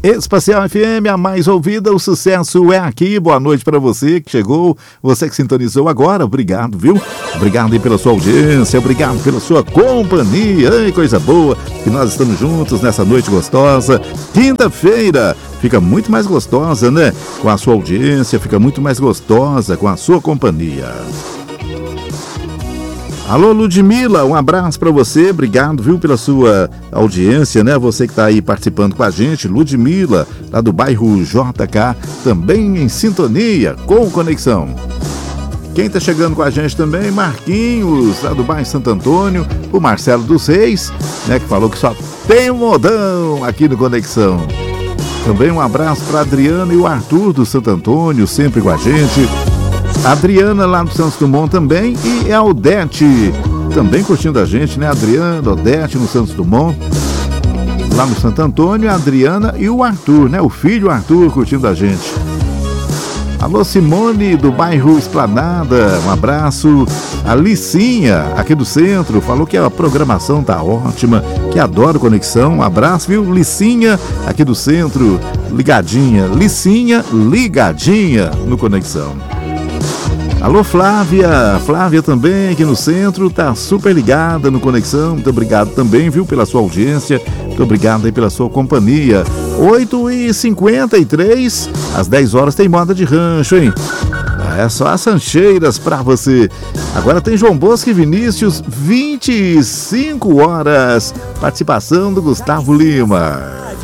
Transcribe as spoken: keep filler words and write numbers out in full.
Espacial F M, a mais ouvida, o sucesso é aqui. Boa noite para você que chegou, você que sintonizou agora, obrigado, viu? Obrigado aí pela sua audiência, obrigado pela sua companhia. Ai, coisa boa, que nós estamos juntos nessa noite gostosa. Quinta-feira fica muito mais gostosa, né? Com a sua audiência, fica muito mais gostosa com a sua companhia. Alô, Ludmila, um abraço para você, obrigado, viu, pela sua audiência, né? Você que está aí participando com a gente, Ludmila, lá do bairro J K, também em sintonia com Conexão. Quem está chegando com a gente também, Marquinhos, lá do bairro Santo Antônio, o Marcelo dos Reis, né, que falou que só tem um modão aqui no Conexão. Também um abraço para Adriana e o Arthur do Santo Antônio, sempre com a gente. A Adriana lá do Santos Dumont também e a Odete também curtindo a gente, né? Adriana, Odete no Santos Dumont, lá no Santo Antônio, a Adriana e o Arthur, né? O filho Arthur curtindo a gente. Alô, Simone do bairro Esplanada, um abraço. A Licinha aqui do centro falou que a programação tá ótima, que adora Conexão. Um abraço, viu? Licinha aqui do centro, ligadinha. Licinha ligadinha no Conexão. Alô, Flávia, Flávia também aqui no centro, tá super ligada no Conexão, muito obrigado também, viu, pela sua audiência, muito obrigado aí pela sua companhia. oito e cinquenta e três, às dez horas tem moda de rancho, hein? É só as sancheiras pra você. Agora tem João Bosco e Vinícius, vinte e cinco horas, participação do Gustavo Lima.